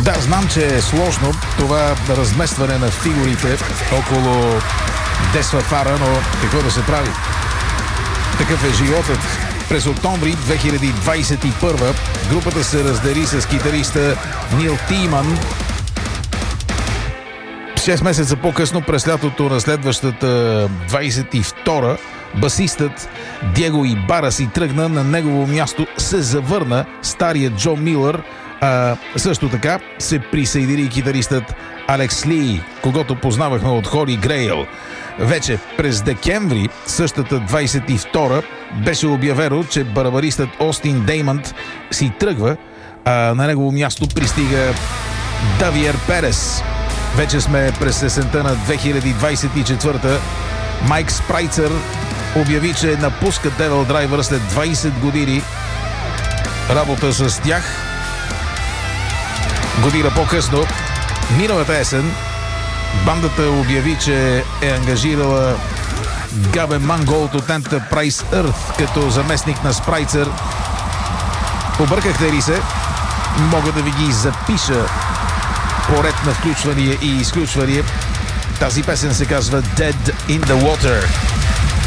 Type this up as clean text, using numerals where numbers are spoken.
Да, знам, че е сложно това разместване на фигурите около Десфафара, но какво да се прави? Такъв е животът. През октомври 2021 групата се раздели с китариста Нил Тиман. 6 месеца по-късно, през лятото на следващата 22-а, басистът Диего Ибара си тръгна. На негово място се завърна старият Джо Милър. Също така се присъедини китаристът Алекс Ли, когото познавахме от Холи Грейл. Вече през декември същата 22-а беше обявено, че барабаристът Остин Деймънт си тръгва, а на негово място пристига Давиер Перес. Вече сме през есента на 2024-та. Майк Спрайцер обяви, че напуска Devil Driver след 20 години работа с тях. Година по-късно, миналата есен, бандата обяви, че е ангажирала Габен Манголд от Enterprise Earth като заместник на Спрайцер. Объркахте ли се? Мога да ви ги запиша по ред на включвания и изключвания. Тази песен се казва Dead in the Water.